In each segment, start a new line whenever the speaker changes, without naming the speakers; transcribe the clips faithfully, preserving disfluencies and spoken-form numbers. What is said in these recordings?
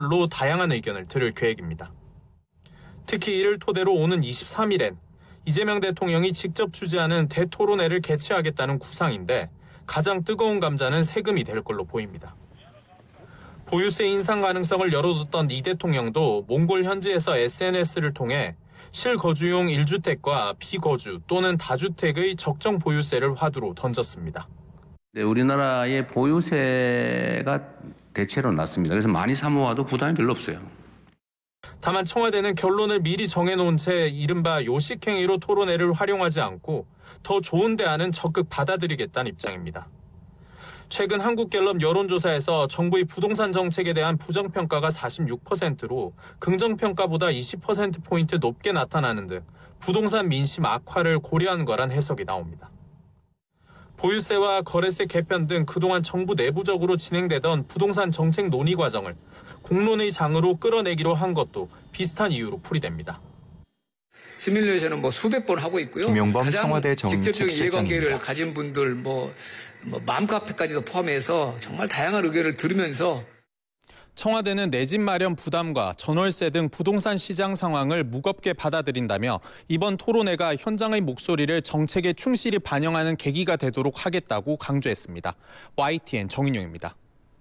로 다양한 의견을 들을 계획입니다. 특히 이를 토대로 오는 이십삼 일엔 이재명 대통령이 직접 주재하는 대토론회를 개최하겠다는 구상인데 가장 뜨거운 감자는 세금이 될 걸로 보입니다. 보유세 인상 가능성을 열어뒀던 이 대통령도 몽골 현지에서 에스엔에스를 통해 실거주용 일 주택과 비거주 또는 다주택의 적정 보유세를 화두로 던졌습니다.
네, 우리나라의 보유세가 대체로 낮습니다. 그래서 많이 사모아도 부담이 별로 없어요.
다만 청와대는 결론을 미리 정해놓은 채 이른바 요식행위로 토론회를 활용하지 않고 더 좋은 대안은 적극 받아들이겠다는 입장입니다. 최근 한국갤럽 여론조사에서 정부의 부동산 정책에 대한 부정평가가 사십육 퍼센트로 긍정평가보다 이십 퍼센트포인트 높게 나타나는 등 부동산 민심 악화를 고려한 거란 해석이 나옵니다. 보유세와 거래세 개편 등 그동안 정부 내부적으로 진행되던 부동산 정책 논의 과정을 공론의 장으로 끌어내기로 한 것도 비슷한 이유로 풀이됩니다.
시뮬레이션은 뭐 수백 번 하고 있고요.
김용범
가장
청와대
직접적인 이해관계를
정책실장입니다.
가진 분들 뭐, 뭐 맘카페까지도 포함해서 정말 다양한 의견을 들으면서
청와대는 내 집 마련 부담과 전월세 등 부동산 시장 상황을 무겁게 받아들인다며 이번 토론회가 현장의 목소리를 정책에 충실히 반영하는 계기가 되도록 하겠다고 강조했습니다. 와이티엔 정인용입니다.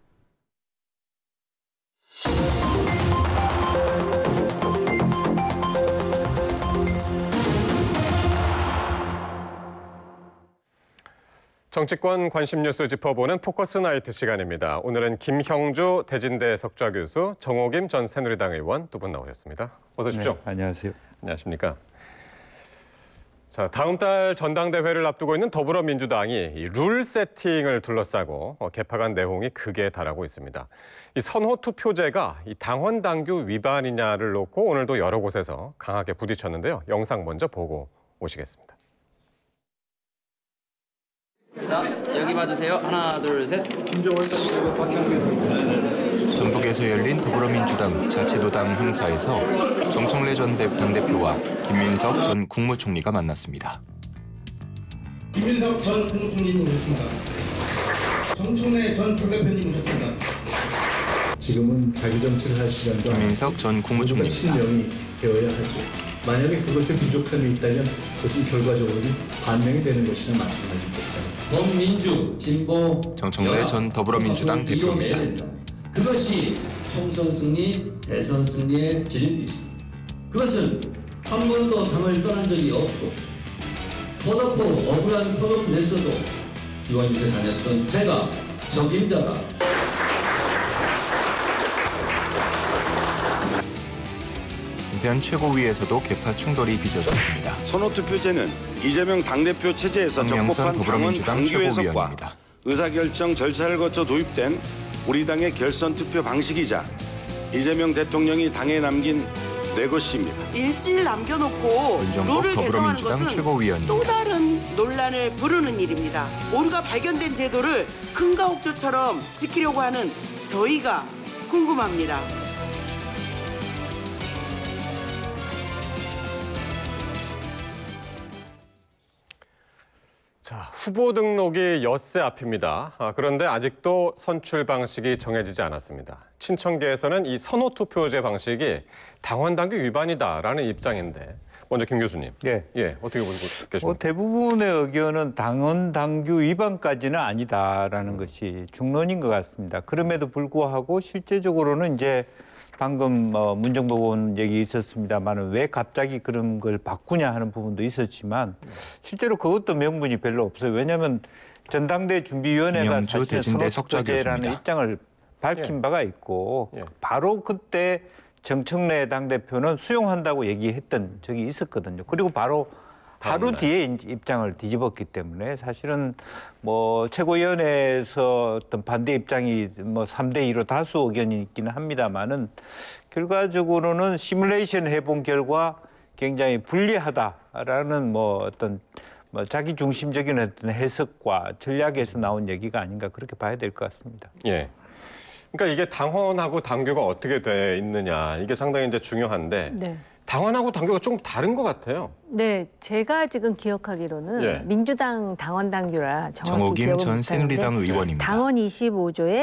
정치권 관심 뉴스 짚어보는 포커스 나이트 시간입니다. 오늘은 김형주 대진대 석좌 교수, 정호김 전 새누리당 의원 두 분 나오셨습니다. 어서 오십시오.
네, 안녕하세요.
안녕하십니까. 자, 다음 달 전당대회를 앞두고 있는 더불어민주당이 이 룰 세팅을 둘러싸고 개파간 내홍이 극에 달하고 있습니다. 이 선호 투표제가 이 당원 당규 위반이냐를 놓고 오늘도 여러 곳에서 강하게 부딪혔는데요. 영상 먼저 보고 오시겠습니다.
자, 여기 봐주세요. 하나, 둘, 셋.
전북에서 열린 더불어민주당 자치도당 행사에서 정청래 전 당대표와 김민석 전 국무총리가 만났습니다.
김민석 전 국무총리님 오셨습니다. 정청래 전 당대표님 오셨습니다. 지금은 자기 정치를 할 시간도
김민석 전 국무총리입니다.
친명이 되어야 하죠. 만약에 그것에 부족함이 있다면 그것은 결과적으로 반영이 되는 것이나 마찬가지일 것이다.
범민주, 진보,
정청래 전 더불어민주당 대표입니다.
그것이 총선 승리, 대선 승리의 지름길. 그것은 한 번도 당을 떠난 적이 없고 포도포, 억울한 포도포 냈어도 지원실에 다녔던 제가 적임자가
한편 최고위에서도 개파 충돌이 빚어졌습니다.
선호투표제는 이재명 당대표 체제에서 적법한 당원 당규 해석과 의사결정 절차를 거쳐 도입된 우리 당의 결선 투표 방식이자 이재명 대통령이 당에 남긴 레거시입니다.
일주일 남겨놓고 룰을 개정하는 것은
최고위원입니다.
또 다른 논란을 부르는 일입니다. 오류가 발견된 제도를 금가옥조처럼 지키려고 하는 저희가 궁금합니다.
자, 후보 등록이 엿새 앞입니다. 아, 그런데 아직도 선출 방식이 정해지지 않았습니다. 친청계에서는 이 선호투표제 방식이 당원 당규 위반이다라는 입장인데 먼저 김 교수님,
예,
예 어떻게 보고 계십니까?
뭐 대부분의 의견은 당원 당규 위반까지는 아니다라는 것이 중론인 것 같습니다. 그럼에도 불구하고 실제적으로는 이제 방금 어, 문정복 의원 얘기 있었습니다만 왜 갑자기 그런 걸 바꾸냐 하는 부분도 있었지만 실제로 그것도 명분이 별로 없어요. 왜냐하면 전당대 준비위원회가 사실은 선호투표제라는 입장을 밝힌 예. 바가 있고 예. 바로 그때 정청래 당대표는 수용한다고 얘기했던 적이 있었거든요. 그리고 바로 하루 뒤에 입장을 뒤집었기 때문에 사실은 뭐 최고위원회에서 어떤 반대 입장이 뭐 삼 대 이로 다수 의견이 있기는 합니다만은 결과적으로는 시뮬레이션 해본 결과 굉장히 불리하다라는 뭐 어떤 뭐 자기 중심적인 어떤 해석과 전략에서 나온 얘기가 아닌가 그렇게 봐야 될 것 같습니다.
예. 그러니까 이게 당원하고 당규가 어떻게 돼 있느냐 이게 상당히 이제 중요한데. 네. 당원하고 당규가 좀 다른 것 같아요.
네, 제가 지금 기억하기로는 예. 민주당 당원 당규라 정확히
정호김 전 새누리당 의원입니다.
당원 이십오 조에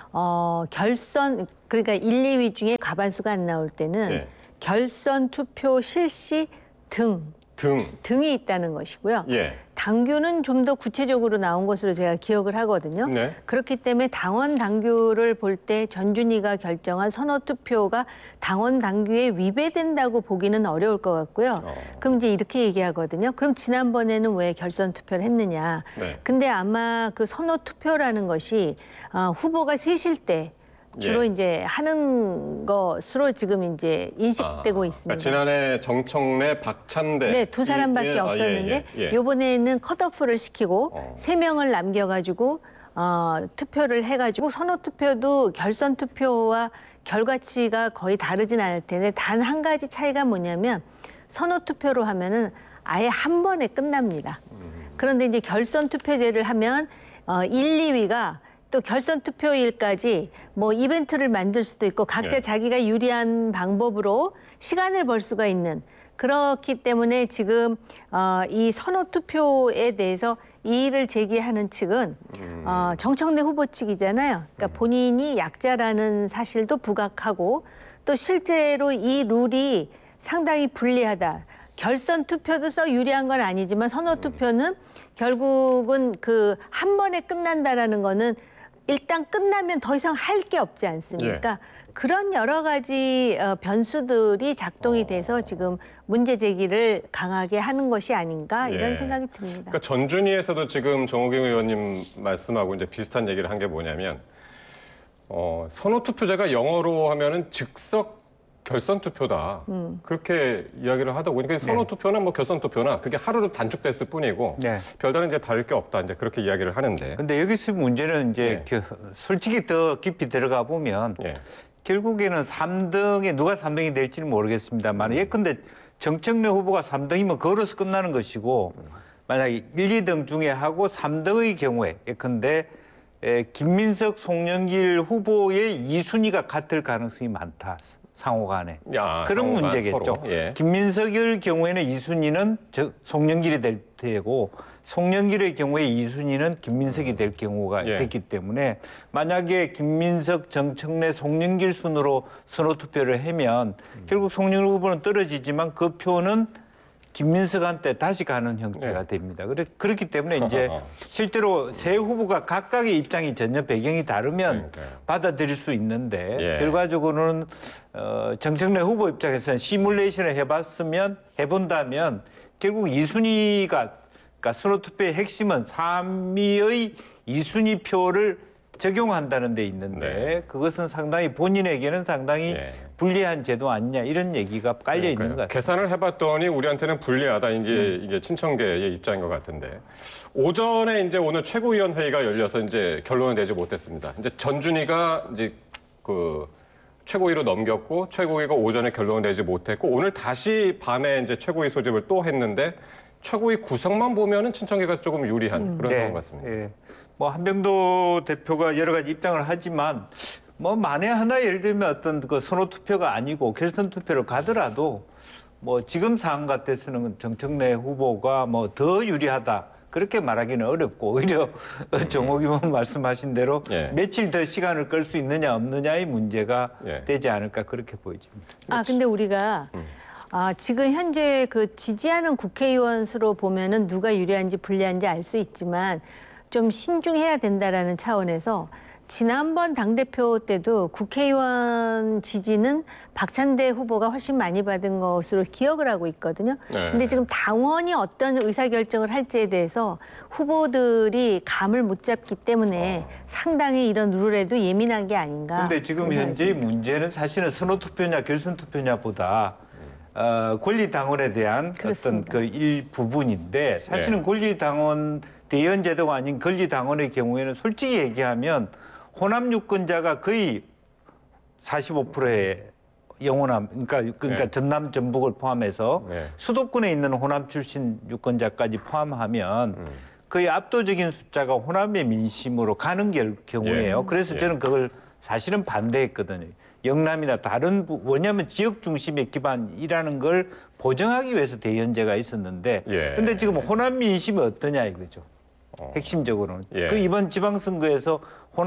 어, 결선 그러니까 일, 이 위 중에 과반수가 안 나올 때는
예.
결선 투표 실시 등
등.
등이 있다는 것이고요.
예.
당규는 좀 더 구체적으로 나온 것으로 제가 기억을 하거든요.
네.
그렇기 때문에 당원 당규를 볼 때 전준희가 결정한 선호 투표가 당원 당규에 위배된다고 보기는 어려울 것 같고요.
어.
그럼 이제 이렇게 얘기하거든요. 그럼 지난번에는 왜 결선 투표를 했느냐.
네.
근데 아마 그 선호 투표라는 것이 어, 후보가 셋일 때 주로
예.
이제 하는 것으로 지금 이제 인식되고
아,
있습니다.
그러니까 지난해 정청래, 박찬대.
네, 두 사람밖에
이- 예,
없었는데
아, 예, 예, 예.
이번에는 컷오프를 시키고
어.
세 명을 남겨가지고 어, 투표를 해가지고 선호 투표도 결선 투표와 결과치가 거의 다르진 않을 텐데 단 한 가지 차이가 뭐냐면 선호 투표로 하면은 아예 한 번에 끝납니다. 그런데 이제 결선 투표제를 하면 어, 일, 이 위가 또 결선 투표일까지 뭐 이벤트를 만들 수도 있고 각자
네.
자기가 유리한 방법으로 시간을 벌 수가 있는 그렇기 때문에 지금 어, 이 선호 투표에 대해서 이의를 제기하는 측은 어, 정청래 후보 측이잖아요. 그러니까 본인이 약자라는 사실도 부각하고 또 실제로 이 룰이 상당히 불리하다. 결선 투표도 써 유리한 건 아니지만 선호 투표는 결국은 그 한 번에 끝난다라는 거는 일단 끝나면 더 이상 할 게 없지 않습니까?
예.
그런 여러 가지 어, 변수들이 작동이 돼서 지금 문제 제기를 강하게 하는 것이 아닌가 이런
예.
생각이 듭니다.
그러니까 전준희에서도 지금 정호경 의원님 말씀하고 이제 비슷한 얘기를 한 게 뭐냐면 어, 선호 투표제가 영어로 하면은 즉석 결선 투표다.
음.
그렇게 이야기를 하다 보니까 선호
네.
투표나 뭐 결선 투표나 그게 하루로 단축됐을 뿐이고
네.
별다른 이제 다를 게 없다. 이제 그렇게 이야기를 하는데.
근데 여기서 문제는 이제
예.
그 솔직히 더 깊이 들어가 보면
예.
결국에는 삼 등에 누가 삼 등이 될지는 모르겠습니다만 예컨대 정청래 후보가 삼 등이면 걸어서 끝나는 것이고 만약에 일, 이 등 중에 하고 삼 등의 경우에 예컨대 에, 김민석, 송영길 후보의 이 순위가 같을 가능성이 많다. 상호 간에.
야,
그런
상호 간
문제겠죠.
서로. 예.
김민석의 경우에는 이 순위는 저, 송영길이 될 테고 송영길의 경우에 이 순위는 김민석이 될 경우가
예.
됐기 때문에 만약에 김민석, 정청래, 송영길 순으로 선호투표를 하면 결국 송영길 후보는 떨어지지만 그 표는 김민석한테 다시 가는 형태가
네.
됩니다. 그래, 그렇기 때문에 이제 실제로 세 후보가 각각의 입장이 전혀 배경이 다르면
그러니까요.
받아들일 수 있는데
예.
결과적으로는 어, 정청래 후보 입장에서는 시뮬레이션을 해봤으면 해본다면 결국 이 순위가 그러니까 선호투표의 핵심은 삼 위의 이 순위 표를 적용한다는 데 있는데
네.
그것은 상당히 본인에게는 상당히
예.
불리한 제도 아니냐 이런 얘기가 깔려 있는 것 같습니다.
계산을 해봤더니 우리한테는 불리하다. 이게,
음.
이게 친청계의 입장인 것 같은데. 오전에 이제 오늘 최고위원 회의가 열려서 이제 결론을 내지 못했습니다. 이제 전준희가 이제 그 최고위로 넘겼고 최고위가 오전에 결론을 내지 못했고 오늘 다시 밤에 이제 최고위 소집을 또 했는데 최고위 구성만 보면은 친청계가 조금 유리한 그런 상황 같습니다.
예. 뭐 한병도 대표가 여러 가지 입장을 하지만 뭐 만에 하나 예를 들면 어떤 그 선호 투표가 아니고 결선 투표를 가더라도 뭐 지금 상황 같아서는 정청래 후보가 뭐 더 유리하다 그렇게 말하기는 어렵고 오히려 정옥 의원 말씀하신 대로
예.
며칠 더 시간을 끌 수 있느냐 없느냐의 문제가
예.
되지 않을까 그렇게 보여집니다.
아 근데 우리가 아, 지금 현재 그 지지하는 국회의원 수로 보면은 누가 유리한지 불리한지 알 수 있지만 좀 신중해야 된다라는 차원에서 지난번 당대표 때도 국회의원 지지는 박찬대 후보가 훨씬 많이 받은 것으로 기억을 하고 있거든요.
네.
근데 지금 당원이 어떤 의사결정을 할지에 대해서 후보들이 감을 못 잡기 때문에
어.
상당히 이런 룰에도 예민한 게 아닌가.
그런데 지금 현재 문제는 사실은 선호투표냐 결선투표냐보다 어, 권리당원에 대한
그렇습니다.
어떤 그 일부분인데 사실은
네.
권리당원 대의원제도가 아닌 권리당원의 경우에는 솔직히 얘기하면 호남 유권자가 거의 사십오 퍼센트의 영호남, 그러니까, 그러니까
네.
전남 전북을 포함해서
네.
수도권에 있는 호남 출신 유권자까지 포함하면
음.
거의 압도적인 숫자가 호남의 민심으로 가는 결- 경우예요.
예.
그래서
예.
저는 그걸 사실은 반대했거든요. 영남이나 다른 부, 왜냐하면 지역 중심의 기반이라는 걸 보정하기 위해서 대의원제가 있었는데
예.
근데 지금 호남 민심이 어떠냐 이거죠. 핵심적으로는.
예.
그 이번 지방선거에서 호남